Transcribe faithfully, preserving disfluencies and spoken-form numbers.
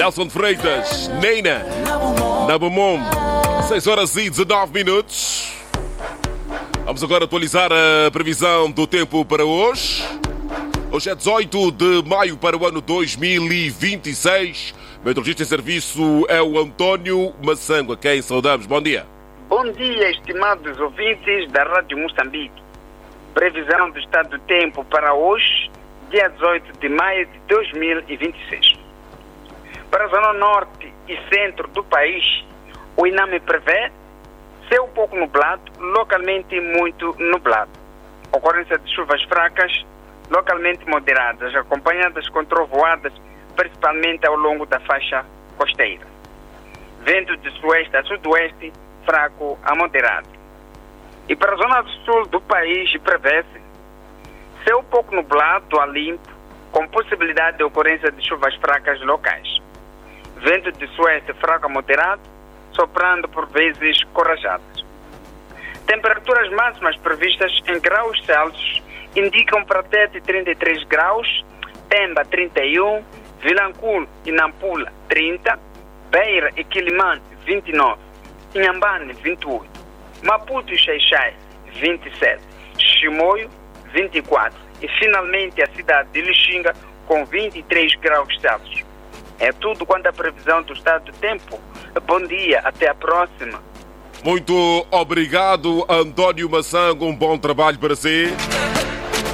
Nelson Freitas, Neina, Nabumom, seis horas e dezenove minutos. Vamos agora atualizar a previsão do tempo para hoje. Hoje é dezoito de maio para o ano dois mil e vinte e seis. Meteorologista em serviço é o António Massango, a quem saudamos. Bom dia. Bom dia, estimados ouvintes da Rádio Moçambique. Previsão do estado do tempo para hoje, dia dezoito de maio de dois mil e vinte e seis. Para a zona norte e centro do país, o INAME prevê céu pouco nublado, localmente muito nublado. Ocorrência de chuvas fracas, localmente moderadas, acompanhadas com trovoadas, principalmente ao longo da faixa costeira. Vento de sueste a sudoeste, fraco a moderado. E para a zona sul do país, prevê-se céu pouco nublado a limpo, com possibilidade de ocorrência de chuvas fracas locais. Vento de sueste fraco a moderado, soprando por vezes corajadas. Temperaturas máximas previstas em graus Celsius indicam para Tete trinta e três graus, Pemba trinta e um, Vilanculo e Nampula trinta, Beira e Quilimane vinte e nove, Inhambane vinte e oito, Maputo e Xai-Xai vinte e sete, Chimoio vinte e quatro e finalmente a cidade de Lixinga com vinte e três graus Celsius. É tudo quanto à previsão do estado do tempo. Bom dia, até a próxima. Muito obrigado, António Massango. Um bom trabalho para si.